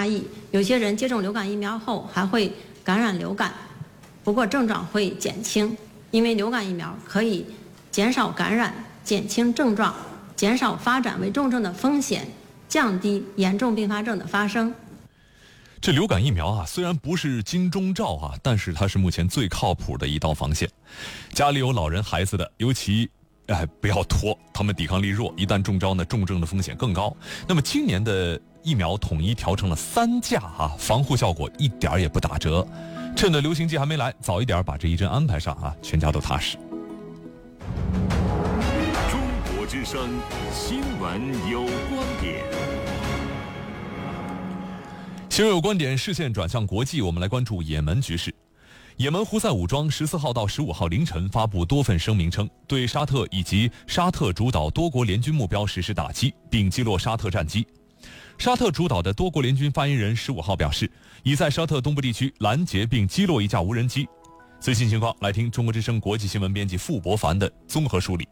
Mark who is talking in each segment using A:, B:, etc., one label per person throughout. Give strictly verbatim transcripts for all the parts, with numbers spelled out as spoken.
A: 差异，有些人接种流感疫苗后还会感染流感，不过症状会减轻，因为流感疫苗可以减少感染、减轻症状、减少发展为重症的风险，降低严重并发症的发生。
B: 这流感疫苗啊，虽然不是金钟罩啊，但是它是目前最靠谱的一道防线。家里有老人孩子的，尤其哎不要拖，他们抵抗力弱，一旦中招呢，重症的风险更高。那么今年的疫苗统一调成了三价啊，防护效果一点也不打折。趁着流行季还没来，早一点把这一针安排上啊，全家都踏实。
C: 中国之声新闻有观点。
B: 新闻有观点，视线转向国际，我们来关注也门局势。也门胡塞武装十四号到十五号凌晨发布多份声明称，对沙特以及沙特主导多国联军目标实施打击，并击落沙特战机。沙特主导的多国联军发言人十五号表示，已在沙特东部地区拦截并击落一架无人机。最新情况，来听中国之声国际新闻编辑傅博凡的综合梳理。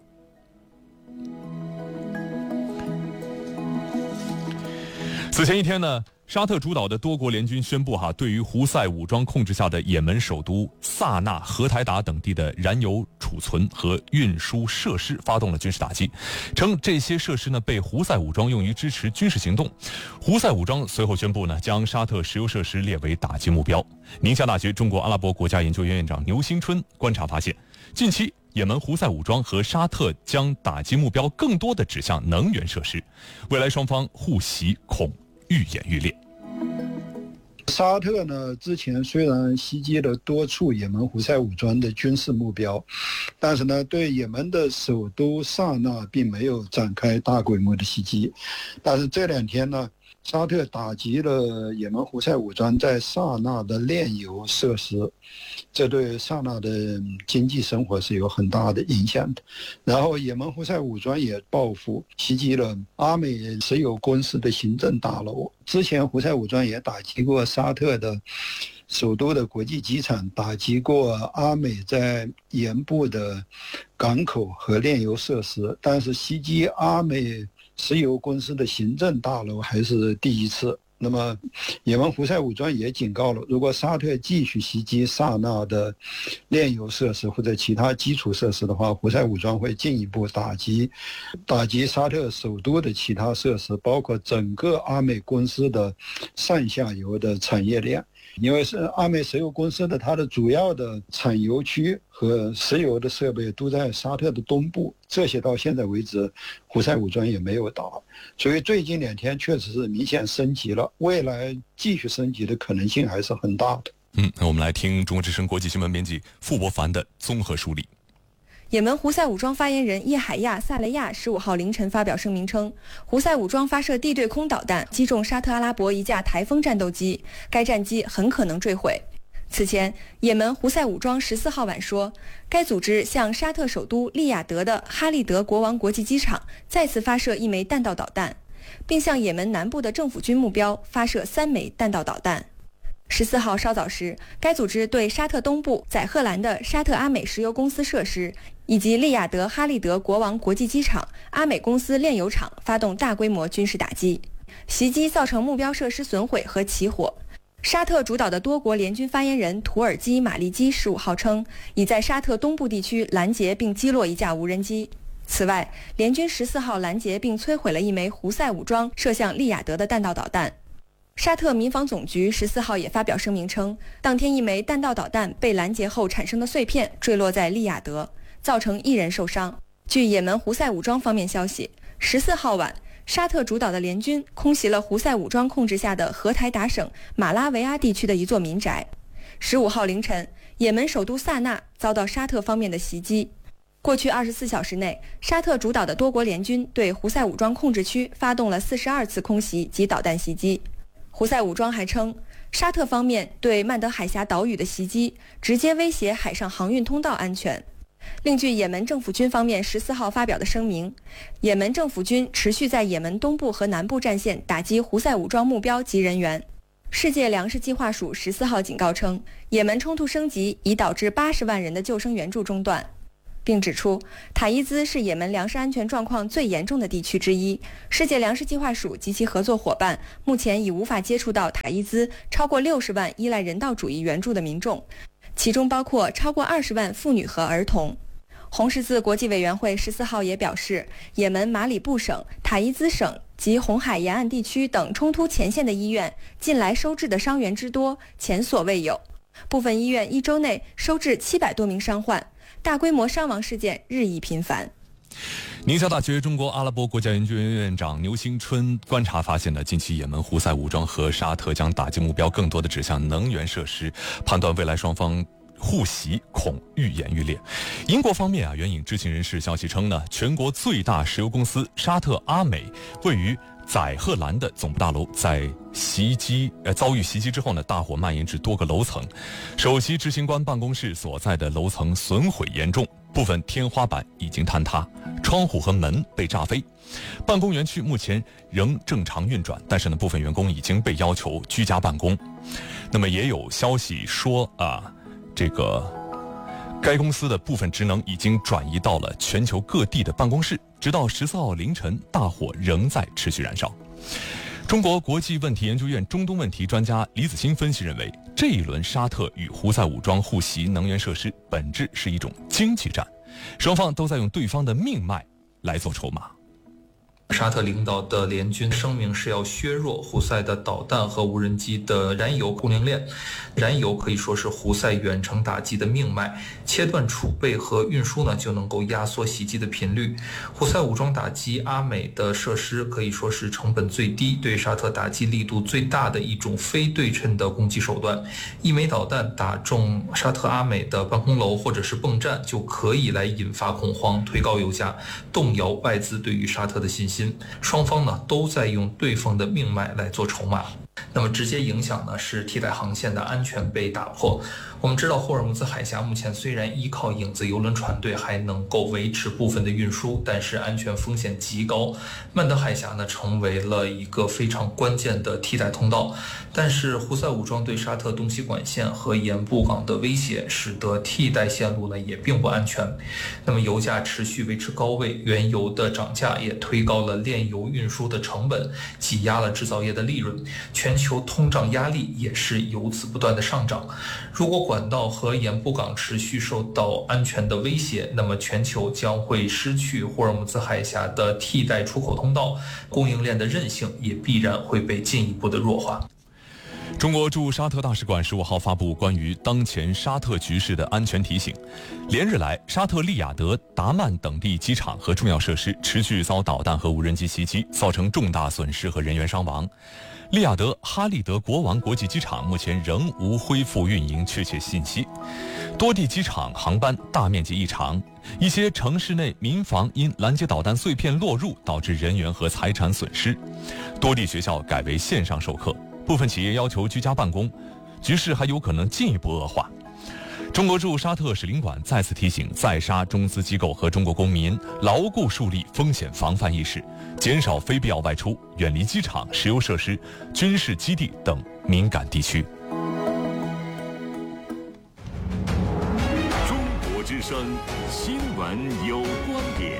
B: 此前一天呢，沙特主导的多国联军宣布哈，对于胡塞武装控制下的也门首都萨那、荷台达等地的燃油储存和运输设施发动了军事打击，称这些设施呢被胡塞武装用于支持军事行动。胡塞武装随后宣布呢，将沙特石油设施列为打击目标。宁夏大学中国阿拉伯国家研究院院长牛新春观察发现，近期也门胡塞武装和沙特将打击目标更多地指向能源设施，未来双方互袭恐愈演愈烈。
D: 沙特呢，之前虽然袭击了多处也门胡塞武装的军事目标，但是呢，对也门的首都萨那并没有展开大规模的袭击。但是这两天呢，沙特打击了也门胡塞武装在萨那的炼油设施，这对萨那的经济生活是有很大的影响的。然后也门胡塞武装也报复袭击了阿美石油公司的行政大楼。之前胡塞武装也打击过沙特的首都的国际机场，打击过阿美在盐部的港口和炼油设施，但是袭击阿美石油公司的行政大楼还是第一次。那么也门胡塞武装也警告了，如果沙特继续袭击萨那的炼油设施或者其他基础设施的话，胡塞武装会进一步打击打击沙特首都的其他设施，包括整个阿美公司的上下游的产业链。因为是阿美石油公司的它的主要的产油区和石油的设备都在沙特的东部，这些到现在为止胡塞武装也没有打，所以最近两天确实是明显升级了，未来继续升级的可能性还是很大的。
B: 嗯，那我们来听中国之声国际新闻编辑傅博凡的综合梳理。
E: 也门胡塞武装发言人叶海亚·萨雷亚十五号凌晨发表声明称，胡塞武装发射地对空导弹击中沙特阿拉伯一架台风战斗机，该战机很可能坠毁。此前，也门胡塞武装十四号晚说，该组织向沙特首都利雅得的哈利德国王国际机场再次发射一枚弹道导弹，并向也门南部的政府军目标发射三枚弹道导弹。十四号稍早时，该组织对沙特东部载荷兰的沙特阿美石油公司设施以及利雅得哈利德国王国际机场、阿美公司炼油厂发动大规模军事打击，袭击造成目标设施损毁和起火。沙特主导的多国联军发言人土耳其马利基十五号称，已在沙特东部地区拦截并击落一架无人机。此外，联军十四号拦截并摧毁了一枚胡塞武装射向利雅得的弹道导弹。沙特民防总局十四号也发表声明称，当天一枚弹道导弹被拦截后产生的碎片坠落在利雅得，造成一人受伤。据也门胡塞武装方面消息，十四号晚，沙特主导的联军空袭了胡塞武装控制下的荷台达省马拉维亚地区的一座民宅。十五号凌晨，也门首都萨那遭到沙特方面的袭击。过去二十四小时内，沙特主导的多国联军对胡塞武装控制区发动了四十二次空袭及导弹袭击。胡塞武装还称，沙特方面对曼德海峡岛屿的袭击直接威胁海上航运通道安全。另据也门政府军方面十四号发表的声明，也门政府军持续在也门东部和南部战线打击胡塞武装目标及人员。世界粮食计划署十四号警告称，也门冲突升级已导致八十万人的救生援助中断。 并指出，塔伊兹是也门粮食安全状况最严重的地区之一。世界粮食计划署及其合作伙伴目前已无法接触到塔伊兹超过六十万依赖人道主义援助的民众，其中包括超过二十万妇女和儿童。红十字国际委员会十四号也表示，也门马里布省、塔伊兹省及红海沿岸地区等冲突前线的医院近来收治的伤员之多前所未有，部分医院一周内收治七百多名伤患，大规模伤亡事件日益频繁。
B: 宁夏大学中国阿拉伯国家研究院院长牛兴春观察发现呢，近期也门胡塞武装和沙特将打击目标更多的指向能源设施，判断未来双方互袭恐愈演愈烈。英国方面啊，援引知情人士消息称呢，全国最大石油公司沙特阿美位于载荷兰的总部大楼在袭击呃遭遇袭击之后呢，大火蔓延至多个楼层，首席执行官办公室所在的楼层损毁严重，部分天花板已经坍塌，窗户和门被炸飞。办公园区目前仍正常运转，但是呢，部分员工已经被要求居家办公。那么也有消息说啊，这个该公司的部分职能已经转移到了全球各地的办公室，直到十四号凌晨，大火仍在持续燃烧。中国国际问题研究院中东问题专家李子欣分析认为，这一轮沙特与胡塞武装互袭能源设施本质是一种经济战，双方都在用对方的命脉来做筹码。
F: 沙特领导的联军声明是要削弱胡塞的导弹和无人机的燃油供应链，燃油可以说是胡塞远程打击的命脉，切断储备和运输呢，就能够压缩袭击的频率。胡塞武装打击阿美的设施可以说是成本最低、对沙特打击力度最大的一种非对称的攻击手段。一枚导弹打中沙特阿美的办公楼或者是泵站，就可以来引发恐慌、推高油价、动摇外资对于沙特的信心。双方呢都在用对方的命脉来做筹码。那么直接影响呢是替代航线的安全被打破。我们知道霍尔木兹海峡目前虽然依靠影子邮轮船队还能够维持部分的运输，但是安全风险极高。曼德海峡呢成为了一个非常关键的替代通道，但是胡塞武装对沙特东西管线和盐布港的威胁，使得替代线路呢也并不安全。那么油价持续维持高位，原油的涨价也推高了炼油运输的成本，挤压了制造业的利润。全球通胀压力也是由此不断的上涨。如果管道和盐布港持续受到安全的威胁，那么全球将会失去霍尔木兹海峡的替代出口通道，供应链的韧性也必然会被进一步的弱化。
B: 中国驻沙特大使馆十五号发布关于当前沙特局势的安全提醒。连日来，沙特利雅得、达曼等地机场和重要设施持续遭导弹和无人机袭击，造成重大损失和人员伤亡。利雅得哈利德国王国际机场目前仍无恢复运营确切信息，多地机场航班大面积异常，一些城市内民房因拦截导弹碎片落入导致人员和财产损失，多地学校改为线上授课，部分企业要求居家办公，局势还有可能进一步恶化。中国驻沙特使领馆再次提醒在沙中资机构和中国公民牢固树立风险防范意识，减少非必要外出，远离机场、石油设施、军事基地等敏感地区。
C: 中国之声新闻有观点，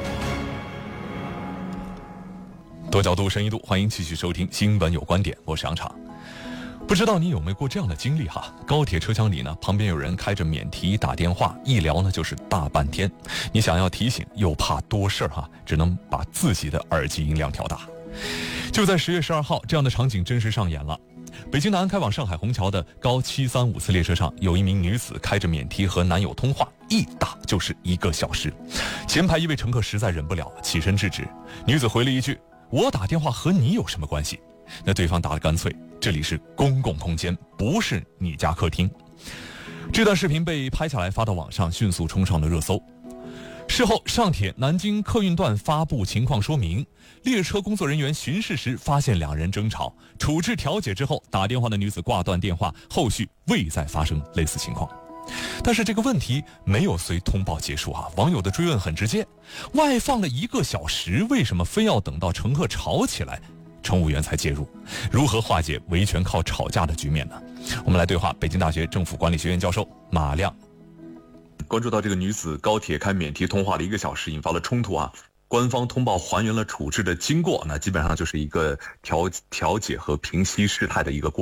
B: 多角度、深一度，欢迎继续收听新闻有观点，我是杨畅。不知道你有没有过这样的经历哈？高铁车厢里呢，旁边有人开着免提打电话，一聊呢就是大半天。你想要提醒，又怕多事儿哈，只能把自己的耳机音量调大。就在十月十二号，这样的场景真实上演了。北京南开往上海虹桥的高七三五次列车上，有一名女子开着免提和男友通话，一打就是一个小时。前排一位乘客实在忍不了，起身制止。女子回了一句：“我打电话和你有什么关系？”那对方答得干脆：“这里是公共空间，不是你家客厅。”这段视频被拍下来发到网上，迅速冲上了热搜。事后，上铁南京客运段发布情况说明，列车工作人员巡视时发现两人争吵，处置调解之后，打电话的女子挂断电话，后续未再发生类似情况。但是这个问题没有随通报结束啊！网友的追问很直接：外放了一个小时，为什么非要等到乘客吵起来，乘务员才介入？如何化解维权靠吵架的局面呢？我们来对话北京大学政府管理学院教授马亮。 关注到这个女子高铁开免提通话了一个小时，引发了冲突啊。官方通报还原了处置的经过，那基本上就是一个调调解和平息事态的一个过程。